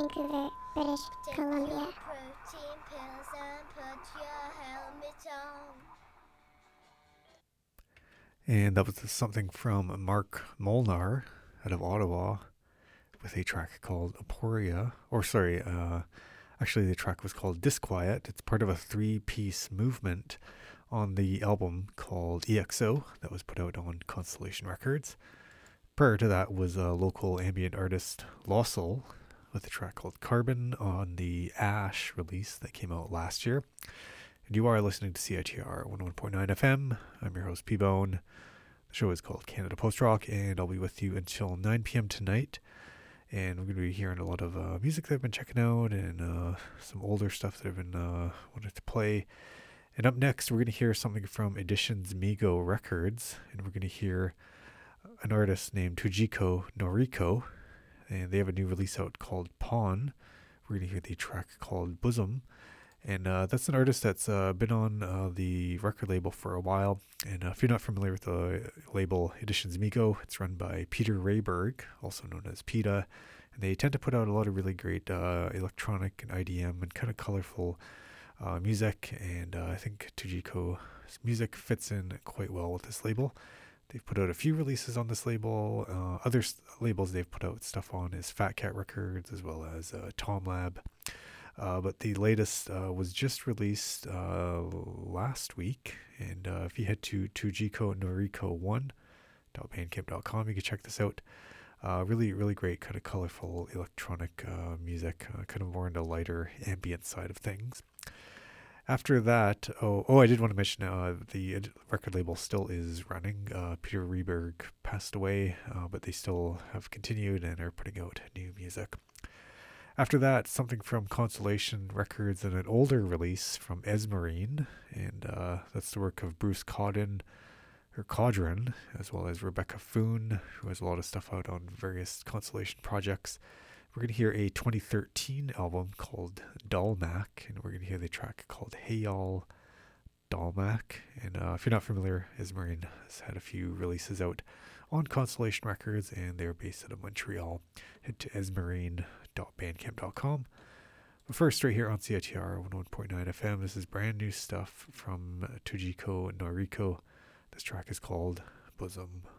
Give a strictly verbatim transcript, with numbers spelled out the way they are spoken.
Vancouver, British Columbia. Protein pills and put your helmet on. And that was something from Mark Molnar out of Ottawa with a track called Aporia. Or, sorry, uh, actually, the track was called Disquiet. It's part of a three piece movement on the album called E X O that was put out on Constellation Records. Prior to that was a local ambient artist, Lossel, with a track called Carbon on the Ash release that came out last year. And you are listening to C I T R one oh one point nine F M. I'm your host, P-Bone. The show is called Canada Post Rock, and I'll be with you until nine p.m. tonight. And we're going to be hearing a lot of uh, music that I've been checking out and uh, some older stuff that I've been uh, wanting to play. And up next, we're going to hear something from Editions Migo Records, and we're going to hear an artist named Tujiko Noriko, and they have a new release out called Pawn. We're going to hear the track called Bosom. And uh, that's an artist that's uh, been on uh, the record label for a while. And uh, if you're not familiar with the label Editions Migo, it's run by Peter Rayberg, also known as PETA. And they tend to put out a lot of really great uh, electronic and I D M and kind of colorful uh, music. And uh, I think Tujiko's music fits in quite well with this label. They've put out a few releases on this label. Uh, other s- labels they've put out stuff on is Fat Cat Records as well as uh, Tom Lab. Uh, but the latest uh, was just released uh, last week. And uh, if you head to tujiko noriko one dot bandcamp dot com, you can check this out. Uh, really, really great kind of colorful electronic uh, music, uh, kind of more in the lighter ambient side of things. After that, oh, oh, I did want to mention uh, the ed- record label still is running. Uh, Peter Rehberg passed away, uh, but they still have continued and are putting out new music. After that, something from Constellation Records and an older release from Esmerine, and uh, that's the work of Bruce Codden, or Codron, as well as Rebecca Foon, who has a lot of stuff out on various Constellation projects. We're going to hear a twenty thirteen album called Dalmac, and we're going to hear the track called Hey Y'all Dalmac. And uh, if you're not familiar, Esmerine has had a few releases out on Constellation Records, and they're based out of Montreal. Head to esmerine dot bandcamp dot com. But first, right here on C I T R one oh one point nine F M, this is brand new stuff from Tujiko Noriko. This track is called Bosom.